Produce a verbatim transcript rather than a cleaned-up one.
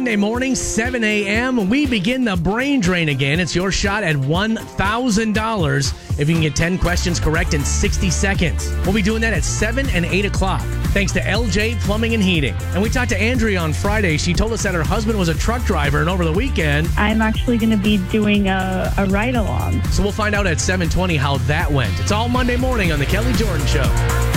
Monday morning, seven a.m. We begin the brain drain again. It's your shot at one thousand dollars if you can get ten questions correct in sixty seconds. We'll be doing that at seven and eight o'clock. Thanks to L J Plumbing and Heating. And we talked to Andrea on Friday. She told us that her husband was a truck driver, and over the weekend, I'm actually going to be doing a, a ride-along. So we'll find out at seven twenty how that went. It's all Monday morning on The Kelly Jordan Show.